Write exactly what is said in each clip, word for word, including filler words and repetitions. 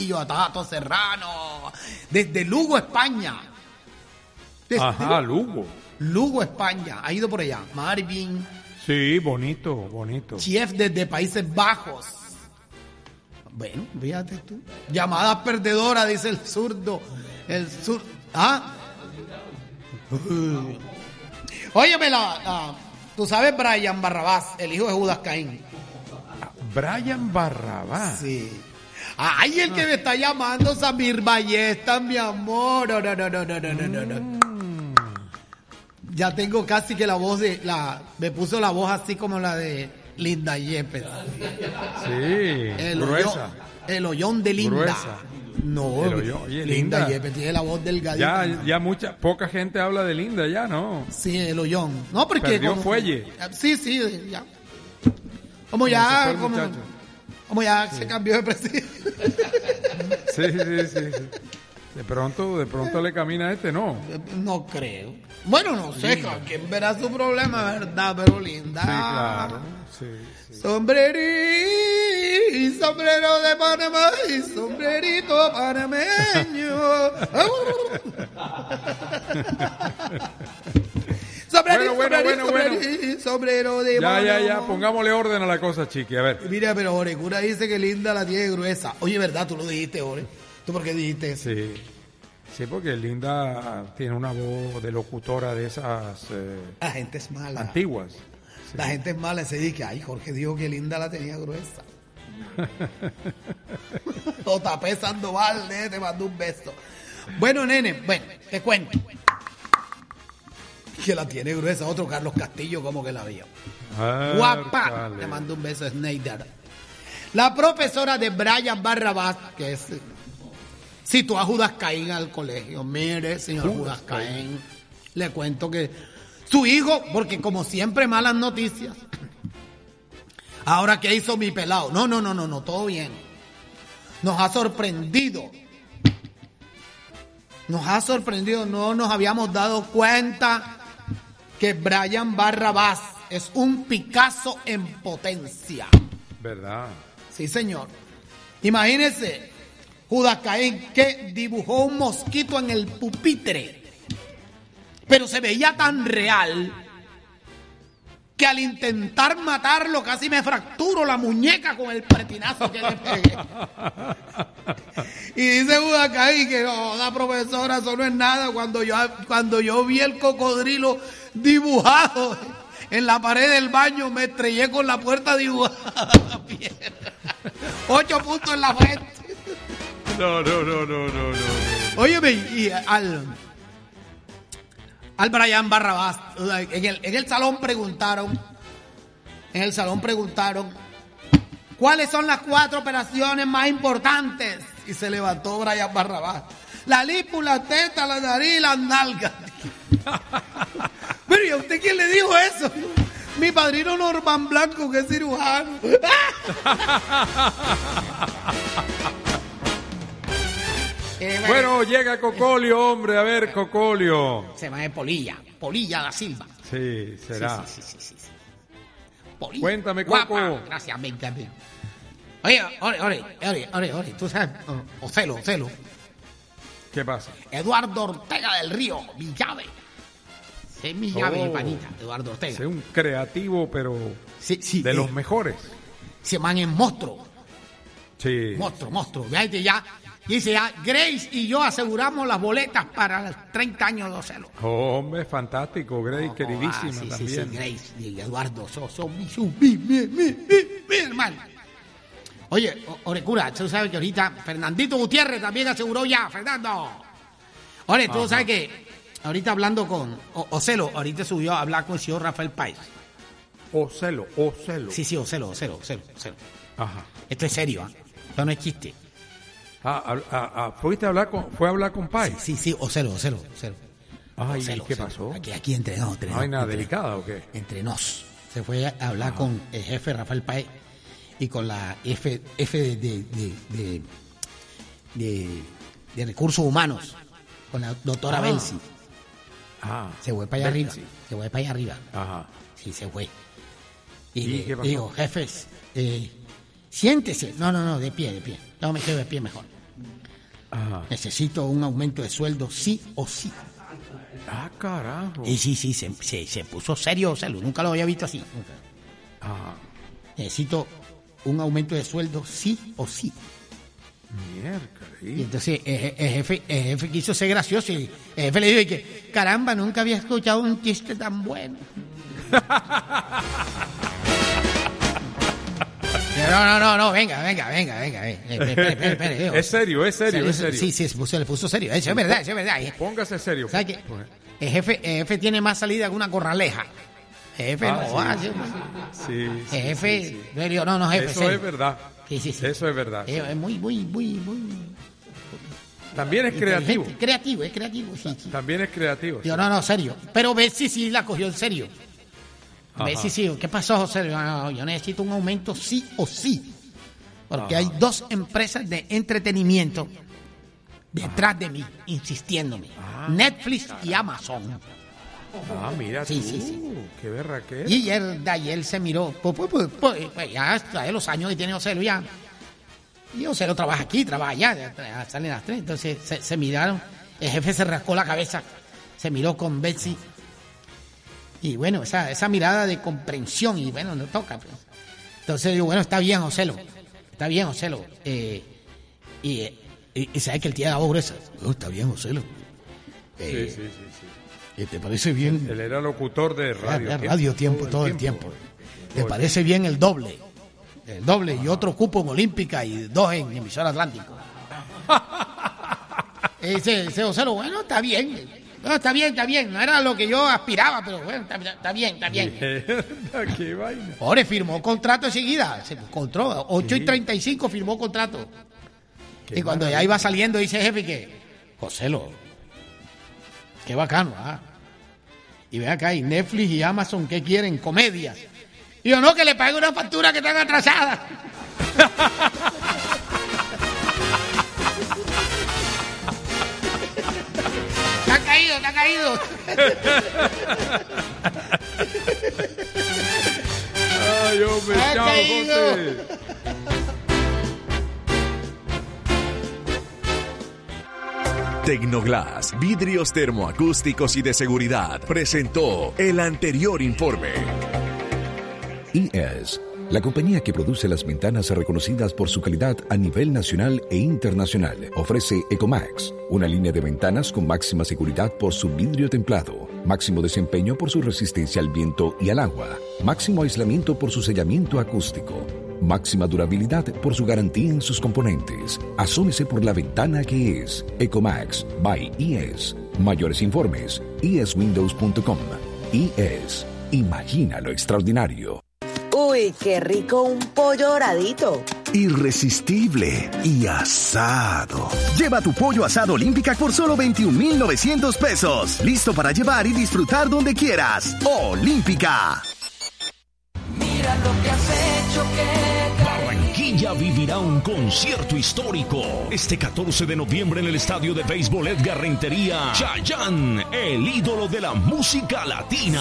a Tato Serrano, desde Lugo, España. Desde Ajá, Lugo. Lugo, España. Ha ido por allá. Marvin. Sí, bonito, bonito. Chef desde Países Bajos. Bueno, fíjate tú. Llamada perdedora, dice el zurdo. El zurdo. ¿Ah? Óyeme, la, la, tú sabes Brian Barrabás, el hijo de Judas Caín. Brian Barrabás. Sí. Ay, el que me está llamando, Samir Ballesta, mi amor. No, no, no, no, no, no, no, no. Mm. Ya tengo casi que la voz de la, me puso la voz así como la de Linda Yepes. Sí, El gruesa. Hoyón, el hoyón de Linda. Gruesa. No, El hoyón. Oye, Linda, Linda. Yepes tiene la voz delgadita. Ya, ya mucha, poca gente habla de Linda ya, ¿no? Sí, el hoyón. No, porque Perdió como, fuelle. Sí, sí, ya. Como ¿Cómo se ya, fue el como, muchacho? como ya Sí. se cambió de presidente. Sí, sí, sí, sí. De pronto, de pronto le camina a este, ¿no? No creo. Bueno, no sé, Linda. quién verá su problema, ¿verdad? Pero Linda. Sí, claro. Sí, sí. Sombrerí, sombrero de Panamá y sombrerito panameño. Sombrero, Bueno, bueno, bueno, sombrero, sombrero de Ya, Panamá. ya, ya, pongámosle orden a la cosa, chiqui, a ver. Mira, pero Orecura dice que Linda la tiene gruesa. Oye, ¿verdad? Tú lo dijiste, Ore. ¿Tú por qué dijiste eso? Sí, sí, porque Linda tiene una voz de locutora de esas eh, La gente es mala. antiguas. Sí. La gente es mala. Se dice que, ay, Jorge dijo que Linda la tenía gruesa. O tapé Sandoval, eh, te mando un beso. Bueno, nene, bueno, te cuento. Que la tiene gruesa. Otro Carlos Castillo como que la vio. Ah, Guapa. vale. Te mando un beso, Snyder. La profesora de Brian Barrabás, que es... citó a Judas Caín al colegio. Mire, señor Judas Judas Caín, le cuento que su hijo, porque como siempre malas noticias. Ahora, ¿qué hizo mi pelado? No, no, no, no, no, todo bien. Nos ha sorprendido. Nos ha sorprendido, no nos habíamos dado cuenta que Brian Barrabás es un Picasso en potencia. ¿Verdad? Sí, señor. Imagínese, Judas Caín, que dibujó un mosquito en el pupitre, pero se veía tan real que al intentar matarlo casi me fracturo la muñeca con el pretinazo que le pegué. Y dice Judas Caín que no, la profesora, eso no es nada. Cuando yo, cuando yo vi el cocodrilo dibujado en la pared del baño, me estrellé con la puerta dibujada. Ocho puntos en la frente. No, no, no, no, no, no. Óyeme, y al, al Brian Barrabás, en el, en el salón preguntaron, en el salón preguntaron, ¿cuáles son las cuatro operaciones más importantes? Y se levantó Brian Barrabás. La lipo, la teta, la nariz y las nalgas. Pero ¿y a usted quién le dijo eso? Mi padrino Norman Blanco, que es cirujano. Bueno, llega Cocolio, hombre. A ver, Cocolio. Se llama Polilla, Polilla da Silva. Sí, será. Sí, sí, sí, sí, sí. Polilla. Cuéntame, Guapa. Coco. Gracias, me encanta. Oye, ore, ore, ore, ore, ore, tú sabes, oh, Ocelo, Ocelo. ¿Qué pasa? Eduardo Ortega del Río, mi llave. Es mi llave, Oh. panita, Eduardo Ortega. Es un creativo, pero Sí, sí, de eh, los mejores. ese man es monstruo, Sí. monstruo, monstruo. Fíjate ya, dice ya, Grace y yo aseguramos las boletas para los treinta años de Ocelo. Hombre, fantástico, Grace, Oh, queridísima ah, sí, también. Sí, sí, Grace y Eduardo, son, son mi, son mi, mi, mi, mi, mi hermano. Oye, O- Orecura, tú sabes que ahorita Fernandito Gutiérrez también aseguró ya, Fernando. Oye, tú Ajá. sabes que ahorita hablando con O- Ocelo, ahorita subió a hablar con el señor Rafael Páez. Ocelo, Ocelo. Sí, sí, Ocelo, Ocelo, Ocelo, Ocelo. Ajá. Esto es serio, ¿eh? Esto no es chiste. Ah, ah, ah, ah, ¿fuiste a hablar con, fue a hablar con Pai? Sí, sí, Ocelo, Ocelo, Ocelo. Ay, Ocelo, ¿qué Ocelo. pasó? Aquí, aquí entre nos, entre ¿No nos, hay nada entre- delicada o qué? Entre nos. Se fue a hablar con el jefe Rafael Páez y con la F, F de, de, de, de, de- de Recursos Humanos, con la doctora Ah. Belsi. Ah, Se fue para allá Belsi. arriba. Se fue para allá arriba. Ajá. Sí, se fue. Y, ¿Y le qué pasó? digo, jefes, eh, siéntese. No, no, no, de pie, de pie. No me quedo de pie mejor. Ajá. Necesito un aumento de sueldo sí o sí. Ah, carajo. Y sí, sí, se, se, se puso serio Ocelo, nunca lo había visto así. Nunca. Ajá. Necesito un aumento de sueldo sí o sí. Miércoles. Y entonces el, el, jefe, el jefe quiso ser gracioso y el jefe le dijo que, caramba, nunca había escuchado un chiste tan bueno. No, no, no, no, venga, venga, venga, venga. Espere, espere, espere, es serio, es serio, es serio. Sí, sí, se puso, le puso serio. Eso es verdad, eso es verdad. Póngase serio. ¿Sabes qué? El jefe, el jefe tiene más salida que una corraleja. El jefe ah, no sí, va. Sí, sí, sí, el jefe, sí, sí. No, no, no, jefe. Eso serio. es verdad. Sí, sí, sí. Eso es verdad. Es, es muy, muy, muy, muy. También es creativo. Creativo, es creativo, sí, sí. También es creativo. Yo, sí. no, no, serio. Pero Betsy sí la cogió en serio. Betsy sí, ¿qué pasó, José? Yo, no, yo necesito un aumento sí o sí. Porque Ajá. hay dos empresas de entretenimiento detrás Ajá. de mí, insistiéndome. Ah, Netflix caray. y Amazon. Ah, mira sí, tú, sí, sí. qué berraquera. Y ayer, de ayer se miró, pues, pues, pues, pues, pues ya hasta los años que tiene Ocelo ya. Y Ocelo trabaja aquí, trabaja allá, ya salen las tres. Entonces se, se miraron, el jefe se rascó la cabeza, se miró con Betsy. Y bueno, esa, esa mirada de comprensión, y bueno, no toca. Pues. Entonces digo, bueno, está bien, Ocelo. Está bien, Ocelo. Eh, y, y, y sabes que el tío de la voz gruesa. Oh, está bien, Ocelo. Eh, sí, sí, sí, sí. ¿Te parece bien? Él era locutor de radio. De radio tiempo, todo el tiempo. Todo el tiempo. ¿Te parece bien el doble? El doble y otro cupo en Olímpica y dos en emisora Atlántico. Ese, ese Ocelo, bueno, está bien. No, está bien, está bien. No era lo que yo aspiraba, pero bueno, está, está bien, está bien. Qué vaina. Ahora firmó contrato enseguida. Se encontró. ocho y treinta y cinco firmó contrato. Qué y cuando maravilla. Ya iba saliendo, dice el jefe que, Joselo, qué bacano, ¿ah? Y ve acá, y Netflix y Amazon, ¿qué quieren? Comedias. Y yo, no, que le pague una factura que están atrasadas. Te ha caído, te ha caído. Ay, hombre, te ha chao, caído. José. Tecnoglass, vidrios termoacústicos y de seguridad, presentó el anterior informe. I E S, la compañía que produce las ventanas reconocidas por su calidad a nivel nacional e internacional, ofrece Ecomax, una línea de ventanas con máxima seguridad por su vidrio templado, máximo desempeño por su resistencia al viento y al agua, máximo aislamiento por su sellamiento acústico, máxima durabilidad por su garantía en sus componentes. Asómese por la ventana que es Ecomax by I E S. Mayores informes, i e s windows punto com. I E S. Imagina lo extraordinario. Uy, qué rico un pollo doradito. Irresistible y asado. Lleva tu pollo asado Olímpica por solo veintiún mil novecientos pesos. Listo para llevar y disfrutar donde quieras. Olímpica. Mira lo que has hecho, que Barranquilla vivirá un concierto histórico este catorce de noviembre en el estadio de béisbol Edgar Rentería. Chayanne, el ídolo de la música latina.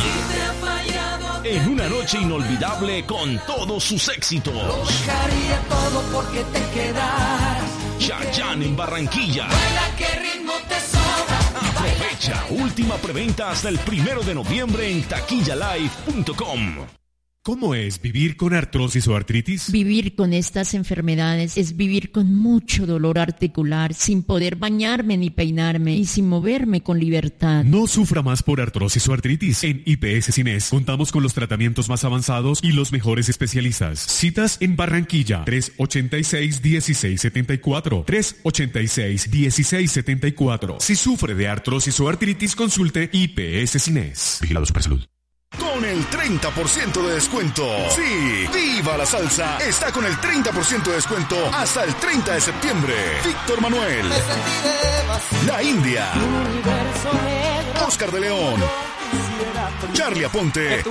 En una noche inolvidable con todos sus éxitos. Dejaría todo porque te quedaras. Chayanne en Barranquilla. Baila, qué ritmo te sobra. Aprovecha, última preventa hasta el primero de noviembre en taquilla live punto com. ¿Cómo es vivir con artrosis o artritis? Vivir con estas enfermedades es vivir con mucho dolor articular, sin poder bañarme ni peinarme y sin moverme con libertad. No sufra más por artrosis o artritis. En I P S Cines contamos con los tratamientos más avanzados y los mejores especialistas. Citas en Barranquilla, tres ochenta y seis, dieciséis setenta y cuatro, tres ochenta y seis, dieciséis setenta y cuatro. Si sufre de artrosis o artritis, consulte I P S Cines. Vigilado Supersalud. Con el treinta por ciento de descuento. Sí, Viva la Salsa está con el treinta por ciento de descuento hasta el treinta de septiembre. Víctor Manuel, La India, Oscar de León, Charlie Aponte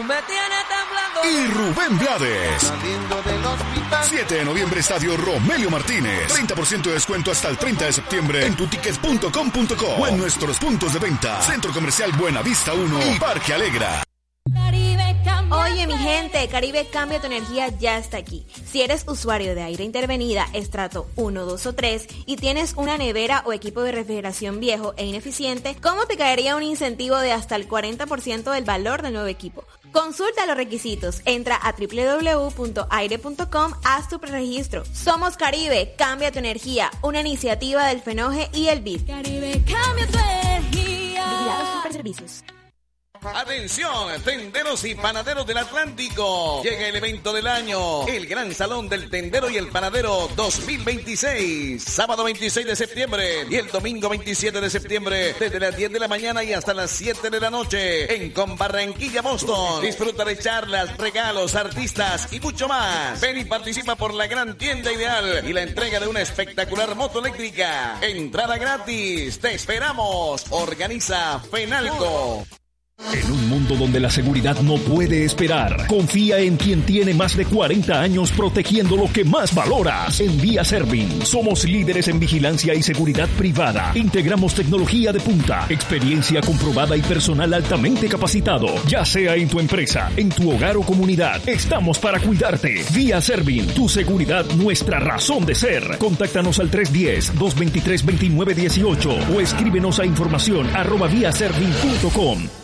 y Rubén Blades. siete de noviembre, Estadio Romelio Martínez. treinta por ciento de descuento hasta el treinta de septiembre en tutickets punto com punto co o en nuestros puntos de venta. Centro Comercial Buenavista uno y Parque Alegra. Oye, mi gente, Caribe Cambia tu Energía ya está aquí. Si eres usuario de aire intervenida, estrato uno, dos o tres, y tienes una nevera o equipo de refrigeración viejo e ineficiente, ¿cómo te caería un incentivo de hasta el cuarenta por ciento del valor del nuevo equipo? Consulta los requisitos, entra a doble u doble u doble u punto aire punto com, haz tu preregistro. Somos Caribe, Cambia tu Energía, una iniciativa del FENOGE y el B I D. Caribe, cambia tu energía. Vigilados Super Servicios. Atención, tenderos y panaderos del Atlántico. Llega el evento del año, el Gran Salón del Tendero y el Panadero dos mil veintiséis. Sábado veintiséis de septiembre y el domingo veintisiete de septiembre, desde las diez de la mañana y hasta las siete de la noche, en Con Barranquilla, Boston. Disfruta de charlas, regalos, artistas y mucho más. Ven y participa por la gran tienda ideal y la entrega de una espectacular moto eléctrica. Entrada gratis. Te esperamos. Organiza FENALCO. En un mundo donde la seguridad no puede esperar, confía en quien tiene más de cuarenta años protegiendo lo que más valoras. En Vía Servin, somos líderes en vigilancia y seguridad privada. Integramos tecnología de punta, experiencia comprobada y personal altamente capacitado. Ya sea en tu empresa, en tu hogar o comunidad, estamos para cuidarte. Vía Servin, tu seguridad, nuestra razón de ser. Contáctanos al tres uno cero, dos dos tres, dos nueve uno ocho o escríbenos a información arroba vía servin punto com.